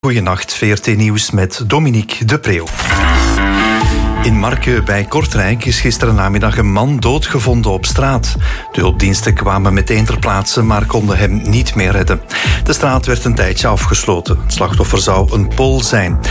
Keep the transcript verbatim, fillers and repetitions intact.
Goedenacht, V R T Nieuws met Dominique de Preeuw. In Marken bij Kortrijk is gisteren namiddag een man doodgevonden op straat. De hulpdiensten kwamen meteen ter plaatse, maar konden hem niet meer redden. De straat werd een tijdje afgesloten. Het slachtoffer zou een Pool zijn.